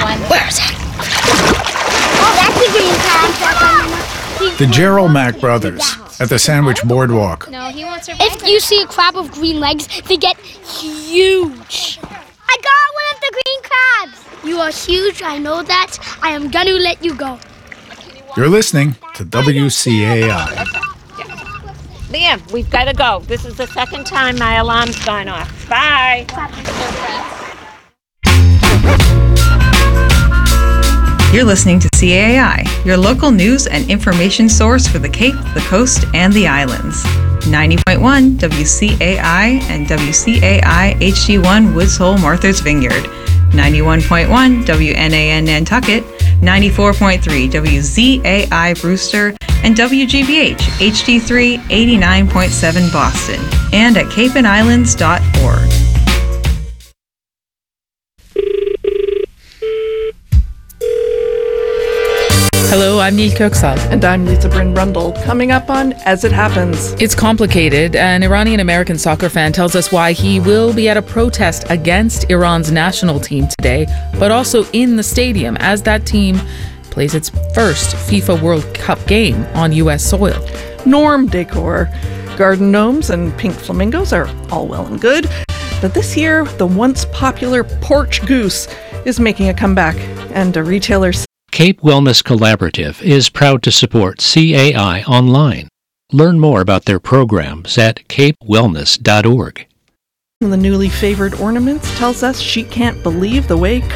one. Where is it? Oh, that's a green crab. The Gerald Mack brothers at the Sandwich Boardwalk. No, he wants her. If you see a crab with green legs, they get huge. I got one of the green crabs. You are huge, I know that. I am gonna let you go. You're listening to WCAI. Liam, we've got to go. This is the second time my alarm's gone off. Bye. You're listening to CAI, your local news and information source for the Cape, the Coast, and the Islands. 90.1 WCAI and WCAI HD1 Woods Hole Martha's Vineyard. 91.1 WNAN Nantucket. 94.3 WZAI Brewster, and WGBH HD3 89.7 Boston, and at capeandislands.org. Hello, I'm Neil Kirksall. And I'm Lisa Bryn Rundle. Coming up on As It Happens. It's complicated. An Iranian-American soccer fan tells us why he will be at a protest against Iran's national team today, but also in the stadium as that team plays its first FIFA World Cup game on U.S. soil. Norm decor. Garden gnomes and pink flamingos are all well and good, but this year, the once popular porch goose is making a comeback, and a retailer Cape Wellness Collaborative is proud to support CAI online. Learn more about their programs at capewellness.org. The newly favored ornaments tells us she can't believe the way